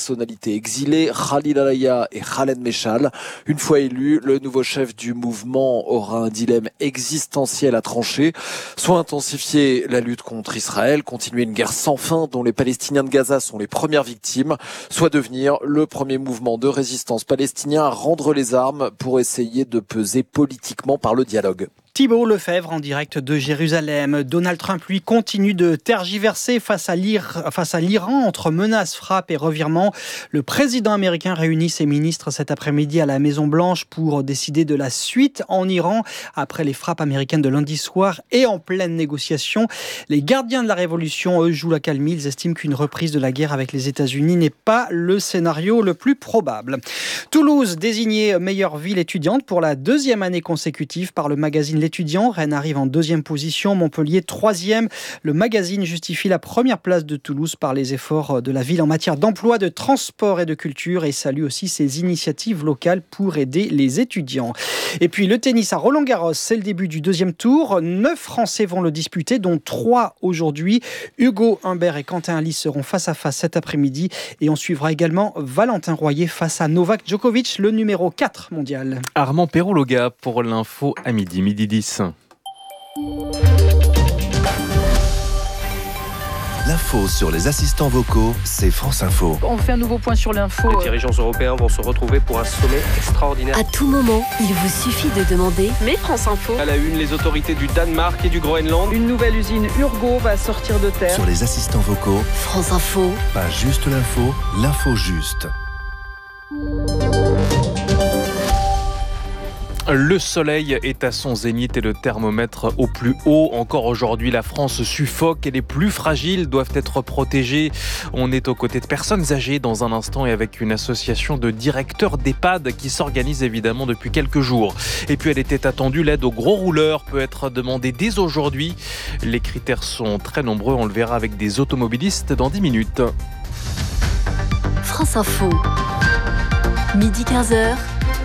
personnalités exilées, Khalil Alaya et Khaled Meshal. Une fois élu, le nouveau chef du mouvement aura un dilemme existentiel à trancher. Soit intensifier la lutte contre Israël, continuer une guerre sans fin dont les Palestiniens de Gaza sont les premières victimes, soit devenir le premier mouvement de résistance palestinien à rendre les armes pour essayer de peser politiquement par le dialogue. Thibault Lefebvre en direct de Jérusalem. Donald Trump, lui, continue de tergiverser face à l'Iran entre menaces, frappes et revirements. Le président américain réunit ses ministres cet après-midi à la Maison-Blanche pour décider de la suite en Iran après les frappes américaines de lundi soir et en pleine négociation. Les gardiens de la révolution, eux, jouent la calmie. Ils estiment qu'une reprise de la guerre avec les États-Unis n'est pas le scénario le plus probable. Toulouse, désignée meilleure ville étudiante pour la deuxième année consécutive par le magazine L'étudiant. Rennes arrive en deuxième position, Montpellier troisième. Le magazine justifie la première place de Toulouse par les efforts de la ville en matière d'emploi, de transport et de culture et salue aussi ses initiatives locales pour aider les étudiants. Et puis le tennis à Roland-Garros, c'est le début du deuxième tour. 9 Français vont le disputer, dont 3 aujourd'hui. Hugo Humbert et Quentin Halys seront face à face cet après-midi et on suivra également Valentin Royer face à Novak Djokovic, le numéro 4 mondial. Armand Perrologa pour l'info à midi 10. L'info sur les assistants vocaux, c'est France Info. On fait un nouveau point sur l'info. Les dirigeants européens vont se retrouver pour un sommet extraordinaire. À tout moment, il vous suffit de demander « Mais France Info ». À la une, les autorités du Danemark et du Groenland. Une nouvelle usine Urgo va sortir de terre. Sur les assistants vocaux, France Info. Pas juste l'info, l'info juste. Le soleil est à son zénith et le thermomètre au plus haut. Encore aujourd'hui, la France suffoque et les plus fragiles doivent être protégés. On est aux côtés de personnes âgées dans un instant et avec une association de directeurs d'EHPAD qui s'organise évidemment depuis quelques jours. Et puis elle était attendue, l'aide aux gros rouleurs peut être demandée dès aujourd'hui. Les critères sont très nombreux, on le verra avec des automobilistes dans 10 minutes. France Info, midi 15h.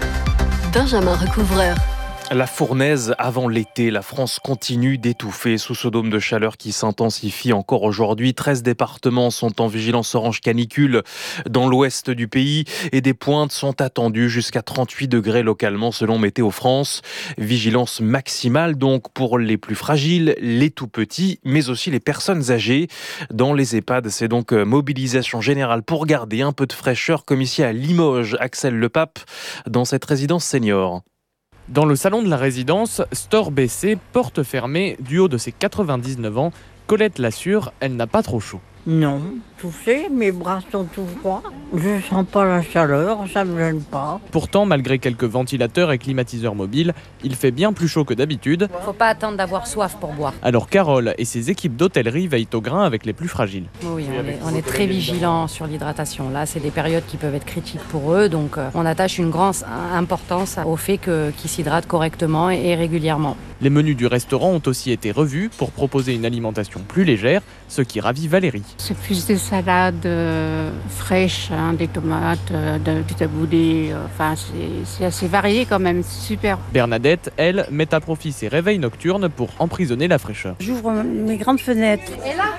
Benjamin Recouvreur. La fournaise avant l'été, la France continue d'étouffer sous ce dôme de chaleur qui s'intensifie encore aujourd'hui. 13 départements sont en vigilance orange canicule dans l'ouest du pays et des pointes sont attendues jusqu'à 38 degrés localement selon Météo France. Vigilance maximale donc pour les plus fragiles, les tout petits, mais aussi les personnes âgées. Dans les EHPAD, c'est donc mobilisation générale pour garder un peu de fraîcheur comme ici à Limoges, Axel Lepape, dans cette résidence senior. Dans le salon de la résidence, store baissé, porte fermée, du haut de ses 99 ans, Colette l'assure, elle n'a pas trop chaud. Non, touché, mes bras sont tout froids. Je sens pas la chaleur, ça me gêne pas. Pourtant, malgré quelques ventilateurs et climatiseurs mobiles, il fait bien plus chaud que d'habitude. Faut pas attendre d'avoir soif pour boire. Alors Carole et ses équipes d'hôtellerie veillent au grain avec les plus fragiles. Oui, on est très vigilants sur l'hydratation. Là, c'est des périodes qui peuvent être critiques pour eux, donc on attache une grande importance au fait qu'ils s'hydratent correctement et régulièrement. Les menus du restaurant ont aussi été revus pour proposer une alimentation plus légère, ce qui ravit Valérie. C'est plus des salades fraîches, des tomates, du taboulé, c'est assez varié quand même, c'est super. Bernadette, elle, met à profit ses réveils nocturnes pour emprisonner la fraîcheur. J'ouvre mes grandes fenêtres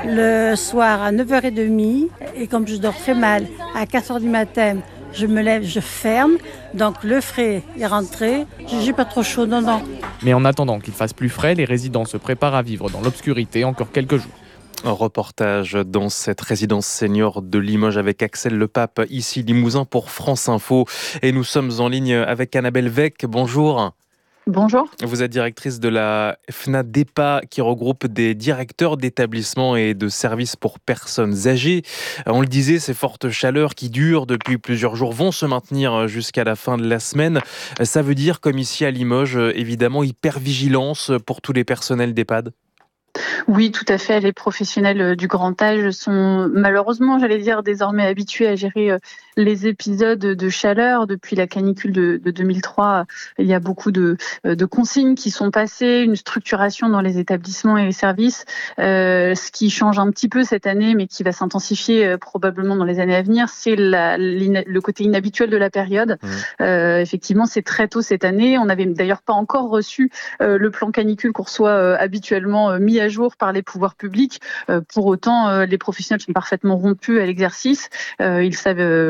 le soir à 9h30 et comme je dors très mal, à 4h du matin, je me lève, je ferme, donc le frais est rentré, j'ai pas trop chaud, non. Mais en attendant qu'il fasse plus frais, les résidents se préparent à vivre dans l'obscurité encore quelques jours. Un reportage dans cette résidence senior de Limoges avec Axel Lepape, ici Limousin pour France Info. Et nous sommes en ligne avec Annabelle Vec. Bonjour. Bonjour. Vous êtes directrice de la FNADEPA qui regroupe des directeurs d'établissements et de services pour personnes âgées. On le disait, ces fortes chaleurs qui durent depuis plusieurs jours vont se maintenir jusqu'à la fin de la semaine. Ça veut dire, comme ici à Limoges, évidemment, hypervigilance pour tous les personnels d'EHPAD. Oui, tout à fait. Les professionnels du grand âge sont malheureusement, désormais habitués à gérer les épisodes de chaleur. Depuis la canicule de 2003, il y a beaucoup de consignes qui sont passées, une structuration dans les établissements et les services. Ce qui change un petit peu cette année, mais qui va s'intensifier probablement dans les années à venir, c'est le côté inhabituel de la période. Effectivement, c'est très tôt cette année. On n'avait d'ailleurs pas encore reçu le plan canicule qu'on reçoit habituellement mis à jour par les pouvoirs publics. Pour autant, les professionnels sont parfaitement rompus à l'exercice. Ils savent